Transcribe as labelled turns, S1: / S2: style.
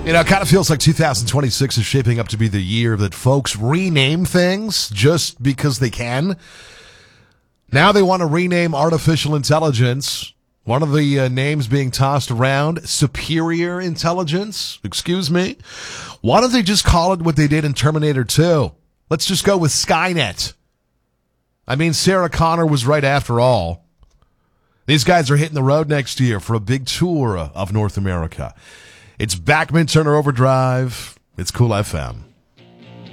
S1: You know, it kind of feels like 2026 is shaping up to be the year that folks rename things just because they can. Now they want to rename artificial intelligence. One of the names being tossed around, superior intelligence. Excuse me. Why don't they just call it what they did in Terminator 2? Let's just go with Skynet. I mean, Sarah Connor was right after all. These guys are hitting the road next year for a big tour of North America. It's Backman Turner Overdrive. It's Cool FM.